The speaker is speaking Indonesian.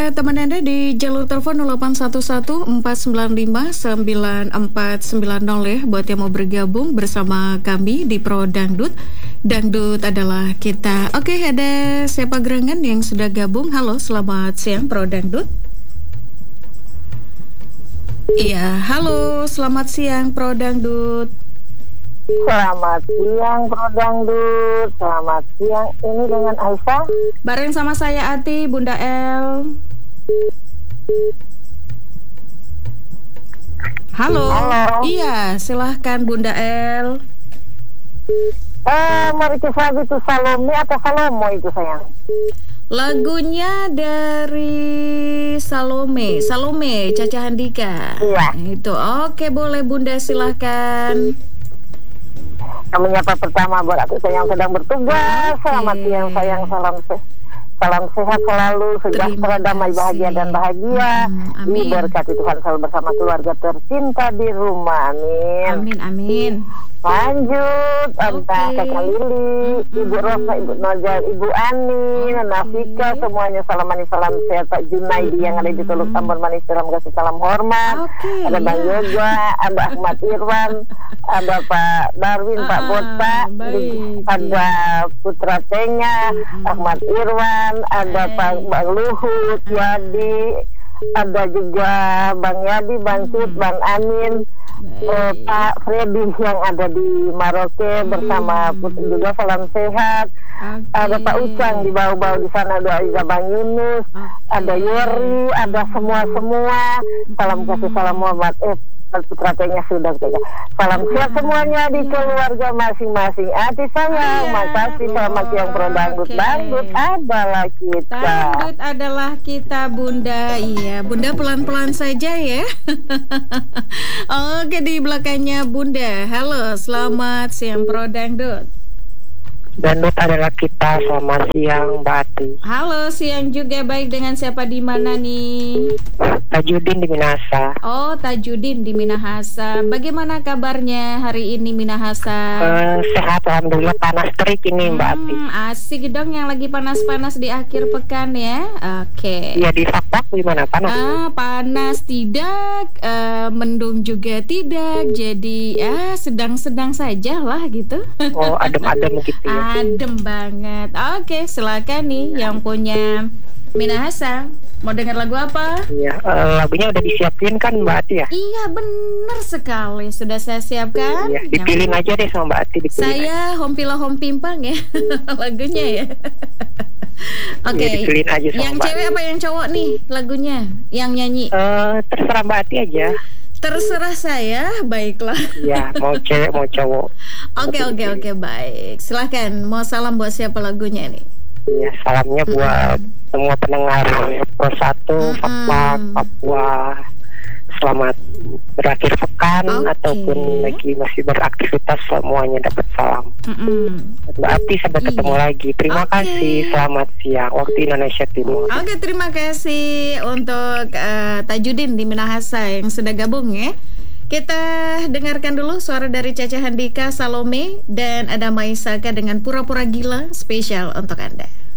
Teman Anda di jalur telepon 0811 495 9490 ya, buat yang mau bergabung bersama kami di Pro Dangdut. Dangdut adalah kita. Oke, ada siapa gerangan yang sudah gabung? Halo, selamat siang Pro Dangdut. Iya, halo, selamat siang Pro Dangdut. Selamat siang Pro Dangdut. Selamat siang, ini dengan Aisyah. Bareng sama saya Ati, Bunda El. Halo. Iya, silahkan Bunda El. Mari kita itu Salome atau Salomo itu sayang? Lagunya dari Salome Caca Handika. Iya. Itu oke, boleh Bunda, silahkan. Menyapa pertama buat aku yang sedang bertugas. Selamat siang sayang, salam sehat selalu, sejahtera, damai, bahagia dan bahagia. Diberkati Tuhan selalu bersama keluarga tercinta di rumah. Amin. Amin. Lanjut, ada Kakak Lili, Ibu Rosa, Ibu Nojal, Ibu Ani, Nafika, semuanya salam manis, salam sehat. Pak Junaidi yang ada di Teluk Tambun Manis, salam kasih, salam hormat. Ada Bang Yoga, ada Ahmad Irwan, ada Pak Darwin, Pak Bota, ada Putra Tenya, Ahmad Irwan, ada Pak Bang Luhut, Yadi, ada juga Bang Yadi, Bang Cut, Bang Amin, Pak Freddy yang ada di Maroke bersama Putri juga, salam sehat. Ada Pak Ucang di bawah di sana, ada Bang Yunus, ada Yori, ada semua salam kasih, salam hormat. Putratenya sudah saja. Salam sehat semuanya di keluarga masing-masing. Ati sayang, makasih, selamat siang Pro Dangdut. Dangdut adalah kita. Dangdut adalah kita, Bunda. Iya, Bunda pelan-pelan saja ya. Oke, di belakangnya Bunda. Halo, selamat siang Pro Dangdut. Dangdut adalah kita, selamat siang Mbak Ati. Halo, siang juga, baik, dengan siapa di mana nih? Tajudin di Minahasa. Oh, Tajudin di Minahasa. Bagaimana kabarnya hari ini Minahasa? Sehat, alhamdulillah, panas terik ini Mbak Ati. Asik dong yang lagi panas-panas di akhir pekan ya. Oke. Iya, di Fakfak gimana, panas? Panas tidak, mendung juga tidak. Jadi sedang-sedang saja lah gitu. Oh, adem-adem gitu ya. Adem banget. Oke, silakan nih yang punya Minahasa. Mau dengar lagu apa? Iya, lagunya udah disiapin kan Mbak Ati ya? Iya, benar sekali. Sudah saya siapkan. Iya, dipilih aja deh sama Mbak Ati. Saya Hompila Hompimpang ya lagunya ya. Oke. Ya, dipilih aja sama yang Mbak cewek Ati. apa yang cowok nih lagunya? Yang nyanyi? Terserah Mbak Ati aja. Terserah saya, baiklah. Iya, mau cewek mau cowok. Oke, baik. Silahkan, mau salam buat siapa lagunya nih? Iya, salamnya buat semua pendengar Pro 1, Fakfak, Papua. Selamat berakhir pekan ataupun lagi masih beraktivitas, semuanya dapat salam. Mbak Ati, sampai ketemu lagi. Terima kasih, selamat siang waktu Indonesia Timur. Oke, terima kasih untuk Tajudin di Minahasa yang sudah gabung ya. Kita dengarkan dulu suara dari Caca Handika, Salome, dan ada Maisaka dengan Pura-Pura Gila, spesial untuk Anda.